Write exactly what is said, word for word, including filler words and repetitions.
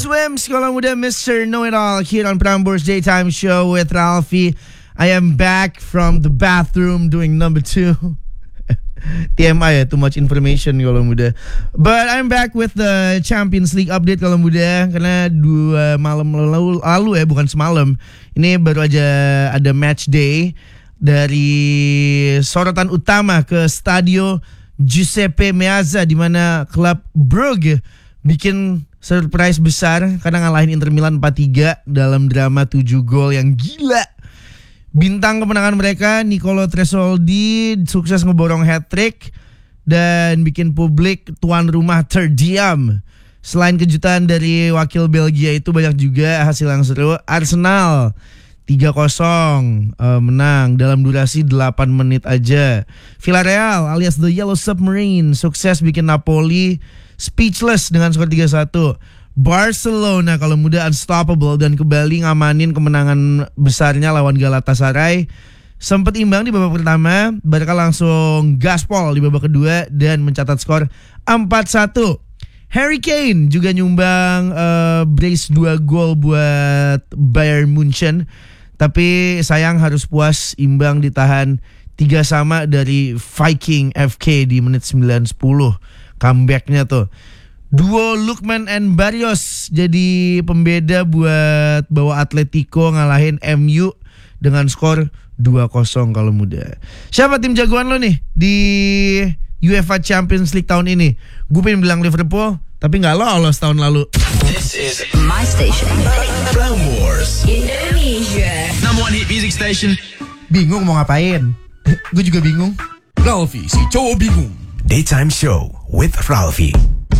Swims, kalau muda Mister Know-It-All here on Prambors Daytime Show with Ralphie. I am back from the bathroom doing number two. T M I ya, too much information kalau muda. But I'm back with the Champions League update kalau muda. Karena dua malam lalu, lalu ya, bukan semalam. Ini baru aja ada match day. Dari sorotan utama ke Stadio Giuseppe Meazza, di mana klub Brugge bikin surprise besar karena ngalahin Inter Milan empat tiga dalam drama tujuh gol yang gila. Bintang kemenangan mereka Nicolo Tresoldi sukses ngeborong hat-trick dan bikin publik tuan rumah terdiam. Selain kejutan dari wakil Belgia itu, banyak juga hasil yang seru. Arsenal tiga kosong uh, menang dalam durasi delapan menit aja. Villarreal alias The Yellow Submarine sukses bikin Napoli speechless dengan skor tiga satu. Barcelona kalau muda unstoppable dan kembali ngamanin kemenangan besarnya lawan Galatasaray. Sempat imbang di babak pertama, Barca langsung gaspol di babak kedua dan mencatat skor empat satu. Harry Kane juga nyumbang uh, brace dua gol buat Bayern Munchen. Tapi sayang harus puas imbang ditahan tiga sama dari Viking F K di menit sembilan sepuluh. Comebacknya tuh. Duo Lookman and Barrios jadi pembeda buat bawa Atletico ngalahin M U dengan skor dua kosong kalau muda. Siapa tim jagoan lo nih di UEFA Champions League tahun ini? Gue pengen bilang Liverpool, tapi gak lolos tahun lalu. This is my station, Prambors Indonesia, number one hit music station. Bingung mau ngapain? Gue juga bingung. Ralphie, si cowok bingung. Daytime Show with Ralphie.